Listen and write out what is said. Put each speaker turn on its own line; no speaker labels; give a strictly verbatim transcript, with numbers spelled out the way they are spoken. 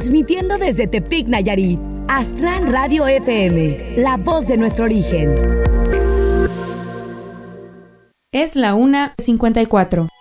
Transmitiendo desde Tepic, Nayarit. Aztlán Radio F M, la voz de nuestro origen.
Es la una cincuenta y cuatro.